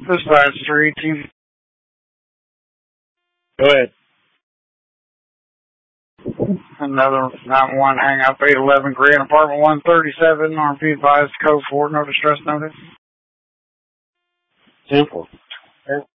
This is 318. Go ahead. Another 911 hang up 811 Grand Apartment 137. RP advised code 4, no distress notice. Simple.